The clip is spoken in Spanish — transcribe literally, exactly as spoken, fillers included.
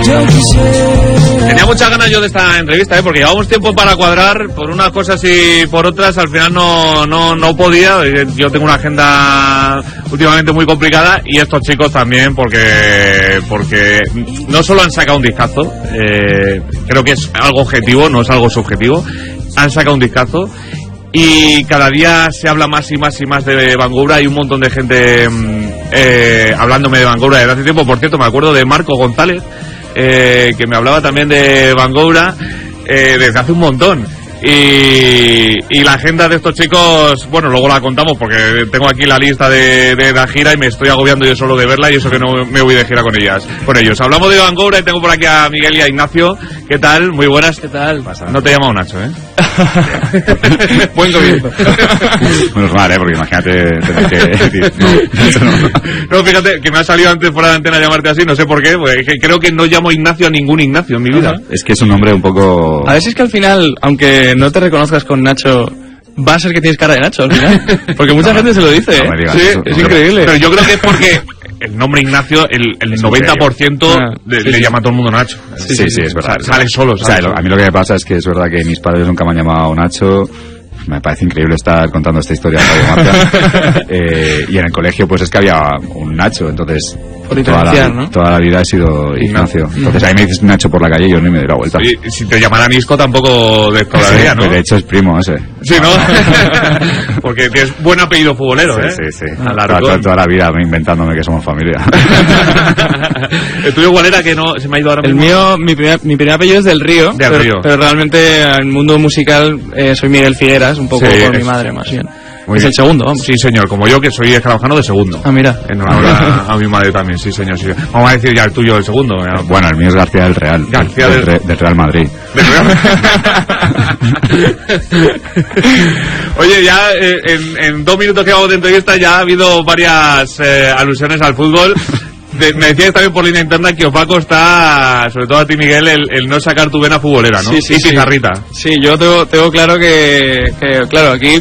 Tenía muchas ganas yo de esta entrevista, ¿eh? Porque llevamos tiempo para cuadrar, por unas cosas y por otras, al final no, no, no podía. Yo tengo una agenda últimamente muy complicada y estos chicos también, porque, porque no solo han sacado un discazo, eh, creo que es algo objetivo, no es algo subjetivo, han sacado un discazo. Y cada día se habla más y más y más de Bangoura. Hay un montón de gente eh, hablándome de Bangoura desde hace tiempo. Por cierto, me acuerdo de Marco González, eh, que me hablaba también de Bangoura eh, desde hace un montón. Y, y la agenda de estos chicos, bueno, luego la contamos porque tengo aquí la lista de, de la gira y me estoy agobiando yo solo de verla, y eso que no me voy de gira con ellas, con ellos. Hablamos de Bangoura y tengo por aquí a Miguel y a Ignacio. ¿Qué tal? Muy buenas. ¿Qué tal? No te he llamado Nacho, ¿eh? Buen comienzo. Menos mal, ¿eh? Porque imagínate tener que... No, no, no. No, fíjate, que me ha salido antes fuera de antena llamarte así, no sé por qué, porque creo que no llamo Ignacio a ningún Ignacio en mi vida. Uh-huh. Es que es un nombre un poco... A ver si es que al final, aunque no te reconozcas con Nacho, va a ser que tienes cara de Nacho al final. Porque mucha no, gente se lo dice, no me digas, ¿eh? Sí, eso, es no, increíble. Pero yo creo que es porque el nombre Ignacio, el, el noventa por ciento ah, de, sí, le sí. llama a todo el mundo Nacho. Sí, sí, sí, es verdad. O sea, sale solo. Sale o sea, solo. a mí lo que me pasa es que es verdad que mis padres nunca me han llamado Nacho. Me parece increíble estar contando esta historia en Radio Marca. eh, y en el colegio pues es que había un Nacho, entonces toda la, ¿no? toda la vida he sido Ignacio. Entonces ahí me dices Nacho por la calle y yo ni me doy la vuelta. Y si te llamaran Isco tampoco de todavía, sí, ¿no? De hecho es primo ese. Sí, ¿no? Porque tienes buen apellido futbolero, sí, ¿eh? Sí, sí, sí. Toda, toda, toda la vida inventándome que somos familia. ¿El tuyo cuál era? Que no se me ha ido ahora mismo. El mío, mi primer, mi primer apellido es del Río, Del pero, Río. pero realmente en el mundo musical eh, soy Miguel Figueras, un poco Sí, por es, mi madre más bien. Muy es bien. el segundo, vamos. Sí, señor, como yo, que soy escalafano de segundo. Ah, mira. En honor a, a mi madre también, sí, señor, sí. Vamos a decir ya el tuyo, el segundo. Ya. Bueno, el mío es García del Real. García del, del... del, del Real Madrid. ¿Del Real? Oye, ya eh, en, en dos minutos que vamos de entrevista ya ha habido varias eh, alusiones al fútbol. De, me decías también por línea interna que os va a costar, sobre todo a ti, Miguel, el, el no sacar tu vena futbolera, ¿no? Sí, sí, y sí. pizarrita. Sí, yo tengo, tengo claro que, que, claro, aquí